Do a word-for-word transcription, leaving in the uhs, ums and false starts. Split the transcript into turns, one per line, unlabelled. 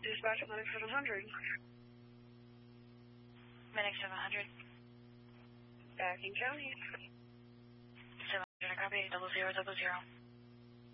Dispatch Medic seven hundred.
Medic seven hundred.
Back in county.
seven hundred, copy, double zero, double zero.